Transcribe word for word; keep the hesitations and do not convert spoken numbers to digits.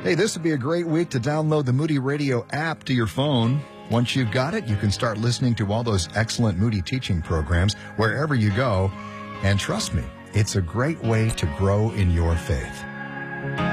Hey, this would be a great week to download the Moody Radio app to your phone. Once you've got it, you can start listening to all those excellent Moody teaching programs wherever you go. And trust me, it's a great way to grow in your faith.